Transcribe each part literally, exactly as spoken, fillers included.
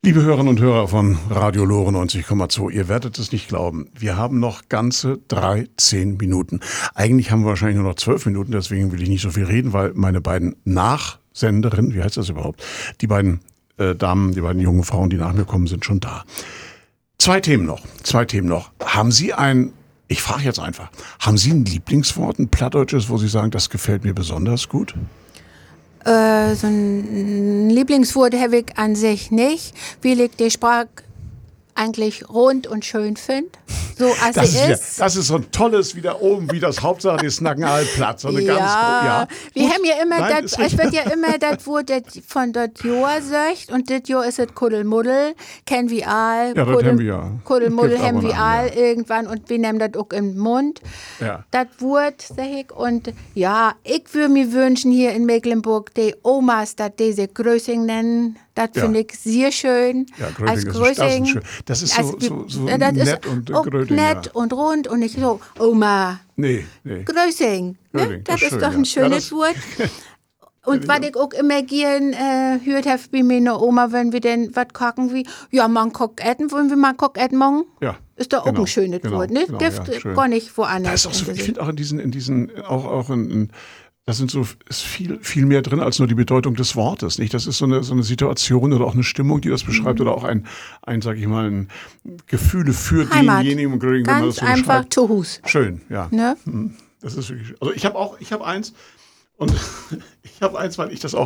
Liebe Hörerinnen und Hörer von Radio Lore neunzig Komma zwei, ihr werdet es nicht glauben, wir haben noch ganze dreizehn Minuten. Eigentlich haben wir wahrscheinlich nur noch zwölf Minuten, deswegen will ich nicht so viel reden, weil meine beiden Nachsenderinnen, wie heißt das überhaupt, die beiden äh, Damen, die beiden jungen Frauen, die nach mir kommen, sind schon da. Zwei Themen noch, zwei Themen noch. Haben Sie ein, ich frage jetzt einfach, haben Sie ein Lieblingswort, ein Plattdeutsches, wo Sie sagen, das gefällt mir besonders gut? Äh, so ein Lieblingswort habe ich an sich nicht, weil ich die Sprache eigentlich rund und schön finde. So als das sie ist, ist. Ja, das ist so ein tolles, wieder oben, wie das Hauptsache, die Snacken halt Platz. So eine ja, ganz, ja. wir Gut. haben ja immer, Nein, dat, es wird ja immer das Wort dat von dort Jahr sagt und das Jahr ist es Kuddelmuddel, kennen wir all. Ja, das haben wir ja. Kuddelmuddel Gibt haben aber wir noch, all ja. irgendwann und wir nehmen das auch im Mund. Ja. Das Wort, sag ich, und ja, ich würde mir wünschen hier in Mecklenburg, die Omas, dass diese Größing nennen. Das Ja. finde ich sehr schön. Ja, Gröting als ist, das Größing, ist schön. Das ist als so, wie- so, so ja, das nett ist und auch Gröting. nett Ja. und rund und nicht so, Oma, Nee, nee. Größing. Ne? Gröting, Das, das ist ist schön, doch ja. ein schönes Ja, Wort. Und was ich auch immer gern äh, hört habe bei meiner Oma, wenn wir denn was kochen wie, ja, man kocht Etten, wollen wir mal kocht Etten machen? Ja. Ist doch auch Genau, ein schönes genau, Wort, ne? genau, Gift ja, schön. gar nicht Da woanders. ist auch so, ich interessiert. finde auch in diesen, in diesen, auch, auch in, in da sind so, ist viel, viel mehr drin als nur die Bedeutung des Wortes, nicht? Das ist so eine, so eine Situation oder auch eine Stimmung, die das beschreibt Mhm. oder auch ein, ein, sag ich mal, ein Gefühle für Heimat. denjenigen, wenn man das Ganz so einfach beschreibt. zu Hus. Schön, ja. Ne? Mhm. Das ist wirklich schön. Also ich habe auch, ich habe eins und ich habe eins, weil ich das auch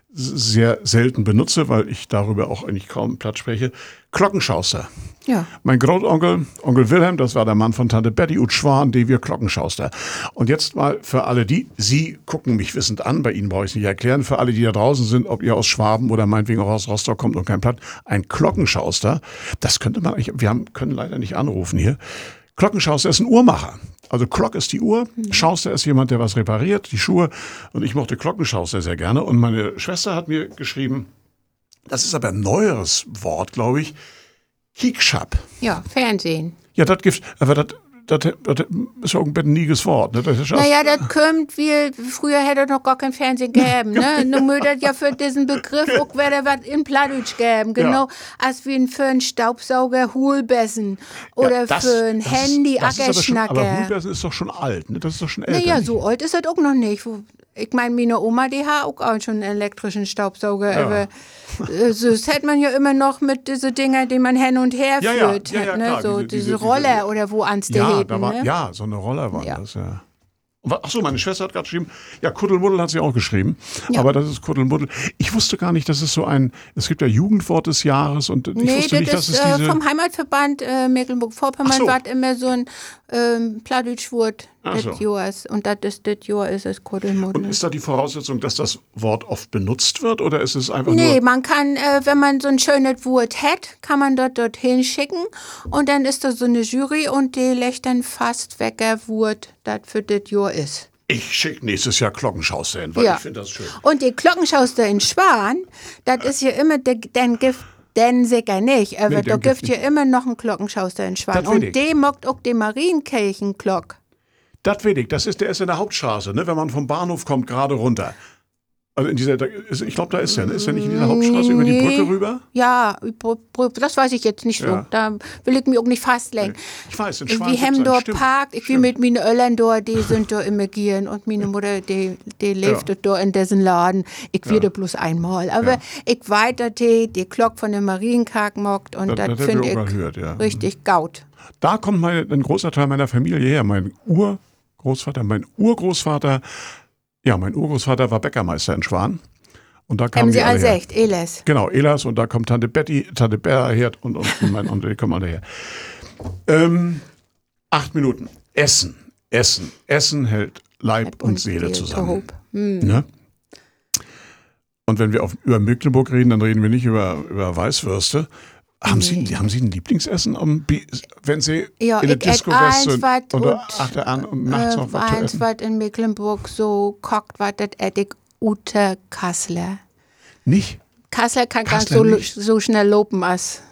sehr selten benutze, weil ich darüber auch eigentlich kaum Platz spreche. Glockenschauster. Ja. Mein Großonkel, Onkel Wilhelm, das war der Mann von Tante Betty und Schwan, die wir Glockenschauster. Und jetzt mal für alle die, Sie gucken mich wissend an, bei Ihnen brauche ich es nicht erklären, für alle, die da draußen sind, ob ihr aus Schwaben oder meinetwegen auch aus Rostock kommt und kein Platt, ein Glockenschauster, das könnte man eigentlich, wir haben, können leider nicht anrufen hier. Glockenschauster ist ein Uhrmacher. Also Glock ist die Uhr, Schauster ist jemand, der was repariert, die Schuhe. Und ich mochte Glockenschauster sehr gerne. Und meine Schwester hat mir geschrieben, das ist aber ein neueres Wort, glaube ich, Kiekschap. Ja, Fernsehen. Ja, das gibt, aber das, das, das ist ja auch ein bettenniges Wort. Ne? Das ist Naja, das kommt, wie früher hätte es noch gar kein Fernsehen gegeben. Ne? Nun muss das ja für diesen Begriff auch wieder was in Plattdeutsch geben. Genau, als wie für einen Staubsauger Hohlbessen oder ja, das, für ein das Handy ist, das ist aber, schon, aber Ackerschnacker. Hulbessen ist doch schon alt. Ne? Das ist doch schon älter. Naja, nicht? so alt ist das auch noch nicht. Ich meine, meine Oma, die hat auch schon einen elektrischen Staubsauger. Ja. Aber äh, so, das hat man ja immer noch mit diesen Dinger, die man hin und her Ja, ja, führt. ja, ja, ne? klar, So diese- diese, diese- Roller diese- oder wo ans Ja, Heben, da war, ne? ja, so eine Roller war Ja. das, ja. Achso, meine Schwester hat gerade geschrieben, ja, Kuddelmuddel hat sie auch geschrieben, Ja. aber das ist Kuddelmuddel. Ich wusste gar nicht, dass es so ein, es gibt ja Jugendwort des Jahres und ich Nee, wusste nicht, das dass ist es äh, diese... vom Heimatverband äh, Mecklenburg-Vorpommern Ach so. war immer so ein ähm, Plattdeutschwort Ach des so. Jahres. Und das ist das Jahr ist es Kuddelmuddel. Und ist da die Voraussetzung, dass das Wort oft benutzt wird oder ist es einfach Nee, nur... man kann, äh, wenn man so ein schönes Wort hat, kann man dort dorthin schicken und dann ist da so eine Jury und die legt dann fast wecker Wort, das für das Jahr ist. Ich schicke nächstes Jahr Glockenschauster hin, weil Ja. ich finde das schön. Und die Glockenschauster in Schwan, das ist ja immer, der, den Gift, den sicher nicht, aber Nee, da den gibt Gift ja immer noch einen Glockenschauster in Schwan. Das will Und ich. die mockt auch die Marienkirchenglock. Das weiß ich, das ist, der ist in der Hauptstraße, ne? Wenn man vom Bahnhof kommt, gerade runter. Also in dieser, da ist, ich glaube, da ist er, ne? Ist er nicht in dieser Hauptstraße über die Nee. Brücke rüber? Ja, Br- Br- das weiß ich jetzt nicht so. Ja. Da will ich mich auch nicht festlegen. Ich weiß, in Wir Schwan haben gibt's dort einen, stimmt. parkt, ich will Stimmt. mit meinen Öllern dort, die sind da immer gehen und meine Mutter, die, die lebt Ja. da in diesem Laden. Ich will Ja. da bloß einmal. Aber Ja. ich weiter die, die Glock von der Marienkarg mockt und Das- das, das hab ich finde auch mal ich gehört, ja. richtig gaut. Da kommt mein, ein großer Teil meiner Familie her. Mein Urgroßvater, mein Urgroßvater, ja, mein Urgroßvater war Bäckermeister in Schwan. Und da kamen Haben Sie die alle alles her. echt, Eles. Genau, Elas und da kommt Tante Betty, Tante Berra her und, und, und mein Onkel, die kommen alle her. Ähm, acht Minuten. Essen, Essen, Essen hält Leib und Seele zusammen. Ne? Und wenn wir auf, über Mecklenburg reden, dann reden wir nicht über, über Weißwürste. Haben, Nee. Sie, haben Sie ein Lieblingsessen, um, Bi- wenn Sie Ja, in der ich ät Disco eins, West sind wat oder und, achter an und nachts noch Äh, was zu eins, essen? was in Mecklenburg so kocht, was das ät ich Ute Kassler. Nicht? Kassler kann gar Kassler nicht so, nicht? so schnell lopen als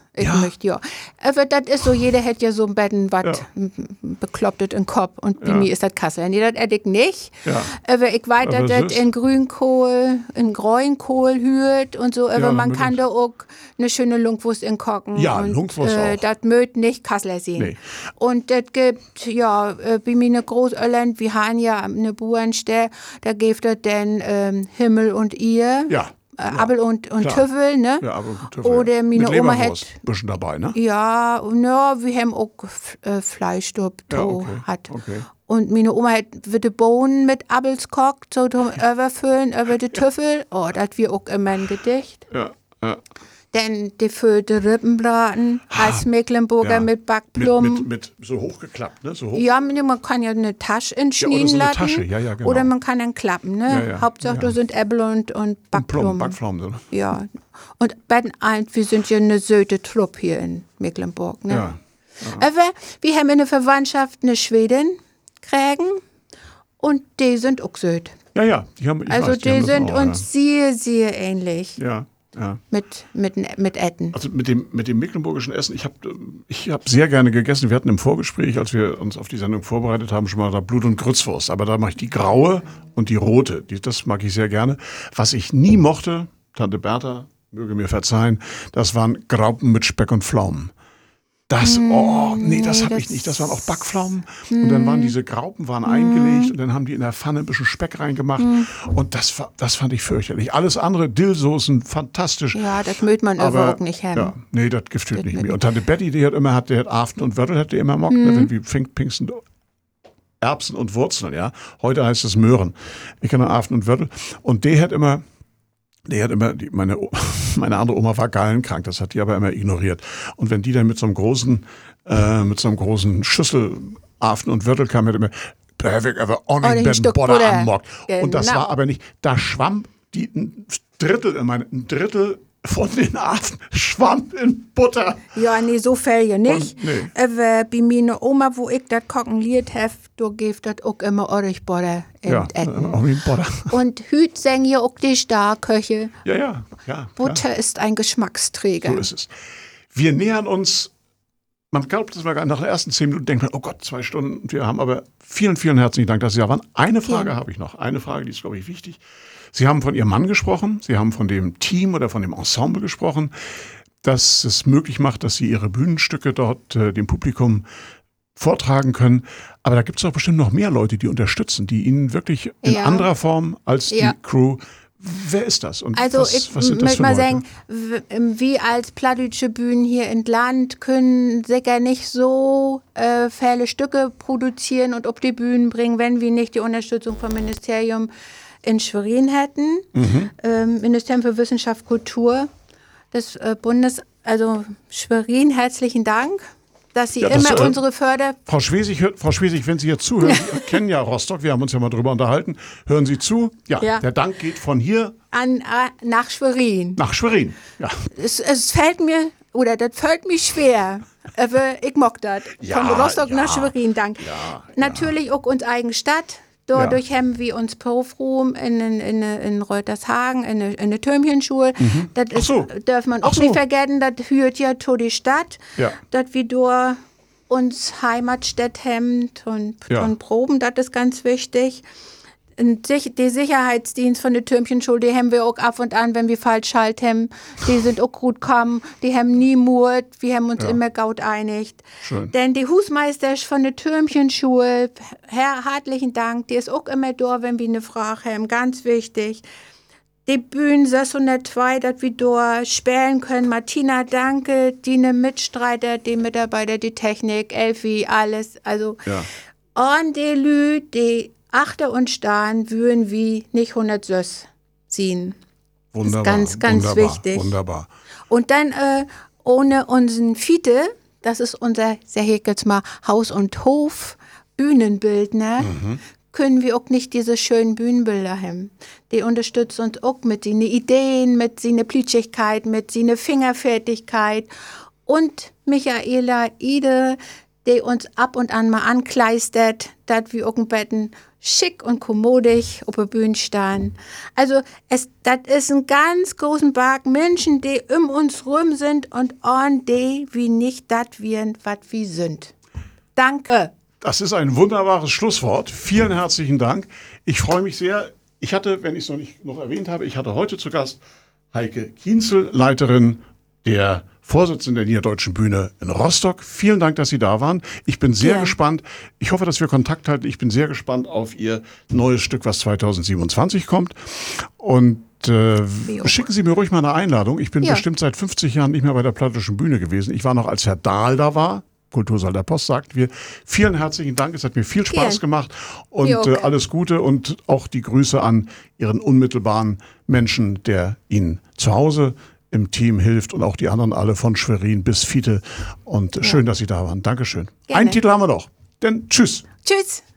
Ich Ja. möchte, ja. Aber das ist so, jeder hätte ja so ein Betten, was Ja. beklopptet im Kopf. Und bei Ja. mir ist das Kassel. Nee, das hätte ich nicht. Ja. Aber ich weiß, Aber dass das süß. in Grünkohl, in Grünkohl hürt und so. Aber Ja, man mit kann uns. da auch eine schöne Lunkwurst in kochen. Ja, und, Lunkwurst äh, auch. Das mögt nicht Kasseler sehen. Nee. Und das gibt, ja, äh, bei mir eine Großirland, wir haben ja eine Burenstelle, da gibt es dann ähm, Himmel und ihr. Ja. Äh, Abel und, und Klar. Tüffel, ne? Ja, aber gut, Tüffel, Oder ja. meine Mit Oma Leberwurst, hat- bisschen dabei, ne? Ja, na, wir haben auch F- äh, Fleisch dort Ja, okay, hat. okay. Und meine Oma hat wird die Bohnen mit Abels kocht, so zum überfüllen, über die Tüffel. Oh, das wir auch immer ein Gedicht. Ja, ja. Dann die füllte Rippenbraten als Mecklenburger Ja. mit Mit, Backplum. mit, mit so hochgeklappt, ne? So hoch. Ja, man kann ja eine Tasche Ja, entschneiden oder so eine lassen. Tasche, ja, ja, genau. Oder man kann dann klappen, ne? Ja, ja, Hauptsache, ja. da sind Äpfel und, und Und Backplum. Plum, Backpflaumen, so, ne? Ja. Und bei den einen, wir sind ja eine söte Trupp hier in Mecklenburg, ne? Ja. Aber wir haben in der Verwandtschaft eine Schwedin kriegen und die sind auch söd. Ja, ja, die haben, ich Also weiß, die, haben das sind auch, uns sehr, sehr ähnlich Ja, ja. ja. mit, mit, mit Etten. Also mit dem, mit dem mecklenburgischen Essen, ich habe ich hab sehr gerne gegessen. Wir hatten im Vorgespräch, als wir uns auf die Sendung vorbereitet haben, schon mal da Blut- und Grützwurst. Aber da mache ich die graue und die rote. Die, das mag ich sehr gerne. Was ich nie mochte, Tante Bertha, möge mir verzeihen, das waren Graupen mit Speck und Pflaumen. Das, oh, nee, das nee, habe ich das- nicht. Das waren auch Backpflaumen. Und dann waren diese Graupen waren eingelegt und dann haben die in der Pfanne ein bisschen Speck reingemacht. Und das, war- das fand ich fürchterlich. Alles andere, Dillsoßen, fantastisch. Ja, das mögt man aber auch nicht haben. Ja, nee, das gefühlt nicht mögt mehr. Und Tante Betty, die hat immer, hat, die hat Aften und Wörtel, hat die immer mockt, ne, wenn wir Pfing, Pfingsten, Erbsen und Wurzeln, ja. Heute heißt es Möhren. Ich kenne Aften und Wörtel. Und die hat immer, die hat immer, die, meine, O- meine andere Oma war gallenkrank, das hat die aber immer ignoriert. Und wenn die dann mit so einem großen, äh, mit so einem großen Schüssel Aften und Wörtel kam, hat immer, da hab ich aber auch Ordentlich ein nicht Stück den Butter Butter. anmockt. Und das Genau. war aber nicht, da schwamm die ein Drittel, ich meine, ein Drittel von den Aften schwamm in Butter. Ja, nee, so fällt ja nicht. Und- nee. Aber bei meiner Oma, wo ich das kochen liert habe, da gibt das auch immer ordentlich Butter in Ja, Etten. auch nicht Butter. Und hüt sagen ja auch die Starköche. Ja, ja, ja. Butter ist ein Geschmacksträger. So ist es. Wir nähern uns, man glaubt es mal gar nicht, nach den ersten zehn Minuten denkt man, oh Gott, zwei Stunden. Wir haben aber vielen, vielen herzlichen Dank, dass Sie da waren. Eine Frage Ja. habe ich noch. Eine Frage, die ist, glaube ich, wichtig. Sie haben von Ihrem Mann gesprochen. Sie haben von dem Team oder von dem Ensemble gesprochen, das es möglich macht, dass Sie Ihre Bühnenstücke dort äh, dem Publikum vortragen können. Aber da gibt es doch bestimmt noch mehr Leute, die unterstützen, die Ihnen wirklich in Ja. anderer Form als Ja. die Crew. Wer ist das? Und Also was, ich was sind das möchte für mal Leute? sagen, w- wir als plattdeutsche Bühnen hier in Land können sicher nicht so äh, viele Stücke produzieren und auf die Bühnen bringen, wenn wir nicht die Unterstützung vom Ministerium in Schwerin hätten. Mhm. Ähm, Ministerium für Wissenschaft, Kultur des äh, Bundes, also Schwerin, herzlichen Dank, dass Sie Ja, das, immer äh, unsere Förder... Frau Schwesig, hört- Frau Schwesig, wenn Sie jetzt zuhören, Sie kennen ja Rostock, wir haben uns ja mal drüber unterhalten. Hören Sie zu? Ja, Ja. der Dank geht von hier An, äh, nach Schwerin. nach Schwerin. Ja, Es, es fällt mir, oder das fällt mir schwer, aber ich mag das. Ja, Von Rostock ja. nach Schwerin, dank. Ja, Natürlich auch uns eigen Stadt. Dadurch haben wir uns Berufsruhm in, in, in, in Reutershagen, in eine, in eine Türmchenschule. Das Ach ist, so. darf man Ach auch so. nicht vergessen, das führt ja zu die Stadt. Ja. Dass wir da uns Heimatstadt haben und, Ja. und proben, das ist ganz wichtig. Und sich, die Sicherheitsdienst von der Türmchenschule, die haben wir auch ab und an, wenn wir falsch schalt haben. Die sind auch gut kommen, die haben nie Mut, wir haben uns Ja. immer gut einigt. Schön. Denn die Husmeister von der Türmchenschule, Herr, herzlichen Dank, die ist auch immer da, wenn wir eine Frage haben, ganz wichtig. Die Bühne sechshundertzwei, dass wir da spielen können. Martina, danke, die ne Mitstreiter, die Mitarbeiter, die Technik, Elfi, alles. Also, ja. und die Lü, die achter und Stahn, würden wir nicht hundert Sös ziehen. Wunderbar. ganz, ganz wunderbar, wichtig. Wunderbar. Und dann äh, ohne unseren Fiete, das ist unser, sag ich jetzt mal, Haus- und Hof-Bühnenbildner, können wir auch nicht diese schönen Bühnenbilder haben. Die unterstützt uns auch mit seinen Ideen, mit seiner Plütschigkeit, mit seiner Fingerfertigkeit. Und Michaela Ide, die uns ab und an mal ankleistert, dass wir auch ein Betten schick und kommodig auf der Bühne stehen. Also, es, das ist ein ganz großen Berg Menschen, die um uns rum sind und an die wie nicht das wir, was wir sind. Danke. Das ist ein wunderbares Schlusswort. Vielen herzlichen Dank. Ich freue mich sehr. Ich hatte, wenn ich es noch nicht noch erwähnt habe, ich hatte heute zu Gast Heike Kienzel, Leiterin der Vorsitzenden der Niederdeutschen Bühne in Rostock. Vielen Dank, dass Sie da waren. Ich bin sehr ja. gespannt. Ich hoffe, dass wir Kontakt halten. Ich bin sehr gespannt auf Ihr neues Stück, was zwanzig siebenundzwanzig kommt. Und äh, schicken Sie mir ruhig mal eine Einladung. Ich bin ja. bestimmt seit fünfzig Jahren nicht mehr bei der Plattdeutschen Bühne gewesen. Ich war noch, als Herr Dahl da war. Kultursaal der Post, sagten wir. Vielen herzlichen Dank. Es hat mir viel Spaß Gern. gemacht. Und äh, alles Gute und auch die Grüße an Ihren unmittelbaren Menschen, der Ihnen zu Hause im Team hilft und auch die anderen alle von Schwerin bis Fiete. Und ja. schön, dass Sie da waren. Dankeschön. Gerne. Einen Titel haben wir noch. Denn tschüss. Tschüss.